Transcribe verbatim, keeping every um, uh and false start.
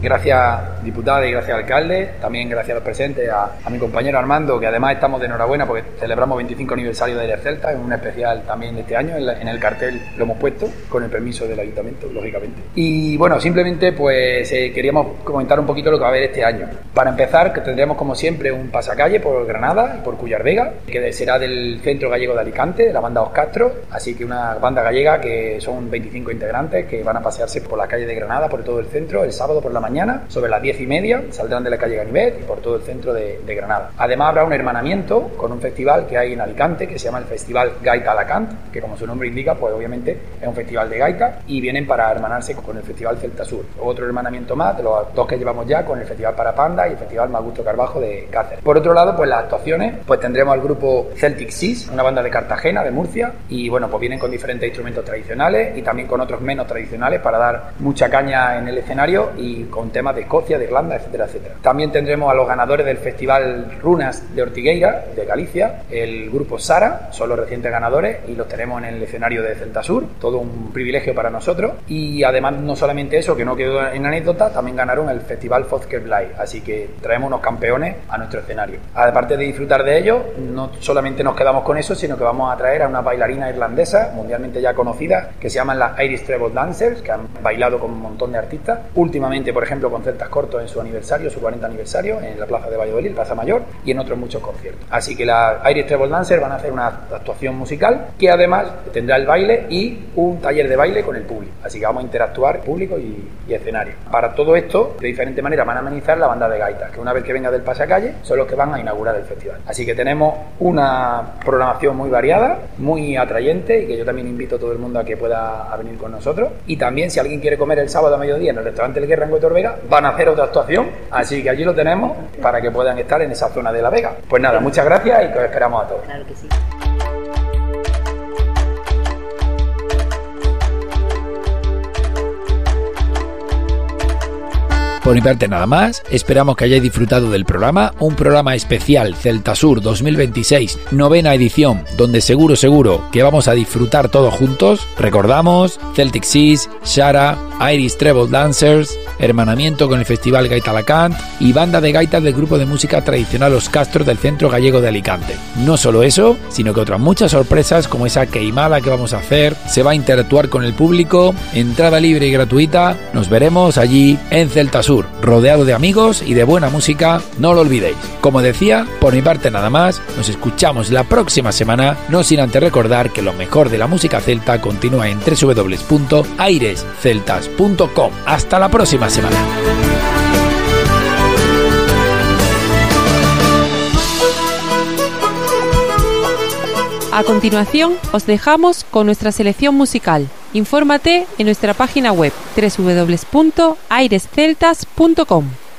Gracias, diputada, y gracias, alcalde. También gracias a los presentes, a, a mi compañero Armando, que además estamos de enhorabuena porque celebramos veinticinco aniversario de Aires Celtas, en un especial también de este año. En, la, en el cartel lo hemos puesto, con el permiso del ayuntamiento, lógicamente. Y bueno, simplemente pues eh, queríamos comentar un poquito lo que va a haber este año. Para empezar, que tendremos como siempre un pasacalle por Granada y por Cuyar Vega, que será del Centro Gallego de Alicante, de la banda Os Castro. Así que una banda gallega que son veinticinco integrantes que van a pasearse por la calle de Granada, por todo el centro, el sábado por la mañana, sobre las diez y media, saldrán de la calle Ganivet y por todo el centro de, de Granada. Además habrá un hermanamiento con un festival que hay en Alicante, que se llama el Festival Gaita Alacant, que como su nombre indica, pues obviamente es un festival de gaita, y vienen para hermanarse con el Festival Celta Sur. Otro hermanamiento más, de los dos que llevamos ya, con el Festival Parapanda y el Festival Magusto Carbajo de Cáceres. Por otro lado, pues las actuaciones, pues tendremos al grupo Celtic Seas, una banda de Cartagena, de Murcia, y bueno, pues vienen con diferentes instrumentos tradicionales y también con otros menos tradicionales para dar mucha caña en el escenario y con temas de Escocia, de Irlanda, etcétera, etcétera. También tendremos a los ganadores del Festival Runas de Ortigueira, de Galicia, el grupo Sara, son los recientes ganadores y los tenemos en el escenario de Celta Sur, todo un privilegio para nosotros. Y además, no solamente eso, que no quedó en anécdota, también ganaron el Festival Fozker Live, así que traemos unos campeones a nuestro escenario. Aparte de disfrutar de ellos, no solamente nos quedamos con eso, sino que vamos a traer a una bailarina irlandesa mundialmente ya conocida, que se llaman las Irish Treble Dancers, que han bailado con un montón de artistas, últimamente por ejemplo con Celtas Cortos en su aniversario, su cuarenta aniversario, en la Plaza de Valladolid, Plaza Mayor, y en otros muchos conciertos. Así que las Irish Treble Dancers van a hacer una actuación musical que además tendrá el baile y un taller de baile con el público, así que vamos a interactuar público y, y escenario. Para todo esto, de diferente manera van a amenizar la banda de gaitas, que una vez que venga del pasacalle son los que van a inaugurar el festival. Así que tenemos una programación muy variada, muy atrayente, y que yo también invito a todo el mundo a que pueda a venir con nosotros. Y también, si alguien quiere comer el sábado a mediodía en el restaurante El Guerra en Huetor Vega, van a hacer otra actuación, así que allí lo tenemos para que puedan estar en esa zona de La Vega. Pues nada, muchas gracias y que os esperamos a todos. Claro que sí. Por mi parte nada más, esperamos que hayáis disfrutado del programa, un programa especial Celta Sur dos mil veintiséis, novena edición, donde seguro seguro que vamos a disfrutar todos juntos. Recordamos, Celtic Seas, Shara, Irish Treble Dancers, hermanamiento con el Festival Gaita Alacant y banda de gaitas del grupo de música tradicional Os Castros del Centro Gallego de Alicante. No solo eso, sino que otras muchas sorpresas como esa queimada que vamos a hacer, se va a interactuar con el público, entrada libre y gratuita. Nos veremos allí en Celta Sur, rodeado de amigos y de buena música, no lo olvidéis. Como decía, por mi parte nada más, nos escuchamos la próxima semana, no sin antes recordar que lo mejor de la música celta continúa en doble u doble u doble u punto aires celtas punto com. Hasta la próxima semana. A continuación, os dejamos con nuestra selección musical. Infórmate en nuestra página web doble u doble u doble u punto aires celtas punto com.